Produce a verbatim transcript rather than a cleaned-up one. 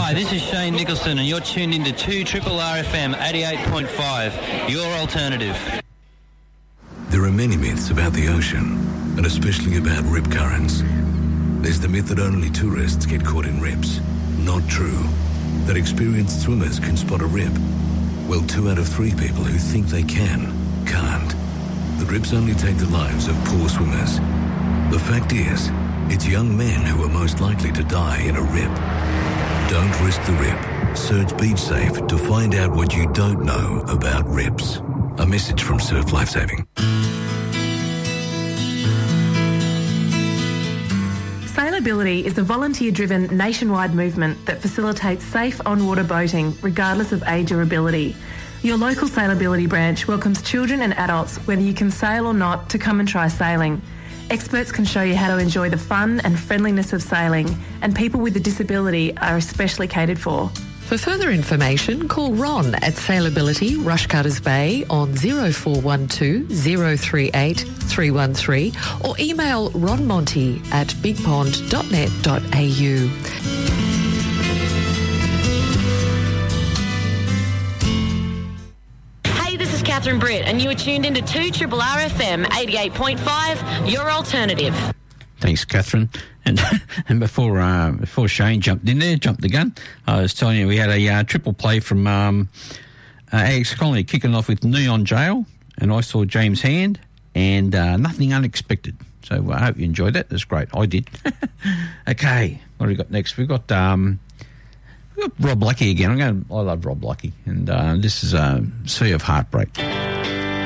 Hi, this is Shane Nicholson, and you're tuned into two Triple R F M eighty-eight point five, your alternative. There are many myths about the ocean, and especially about rip currents. There's the myth that only tourists get caught in rips. Not true. That experienced swimmers can spot a rip. Well, two out of three people who think they can, can't. The rips only take the lives of poor swimmers. The fact is, it's young men who are most likely to die in a rip. Don't risk the rip. Search BeachSafe to find out what you don't know about rips. A message from Surf Lifesaving. Sailability is a volunteer-driven nationwide movement that facilitates safe on-water boating regardless of age or ability. Your local Sailability branch welcomes children and adults, whether you can sail or not, to come and try sailing. Experts can show you how to enjoy the fun and friendliness of sailing, and people with a disability are especially catered for. For further information, call Ron at Sailability, Rushcutters Bay on zero four one two, zero three eight, three one three or email ronmonty at bigpond dot net dot a u. Hey, this is Catherine Britt, and you are tuned into two Triple R F M eighty-eight point five, your alternative. Thanks, Catherine. And and before uh, before Shane jumped in there, jumped the gun, I was telling you we had a uh, triple play from um, uh, Alex Colony kicking off with Neon Jail, and I saw James Hand and uh, Nothing Unexpected. So I hope you enjoyed that. That's great. I did. Okay, what have we got next? We've got um, we've got Rob Lucky again. I'm going. I love Rob Lucky, and uh, this is uh, Sea of Heartbreak.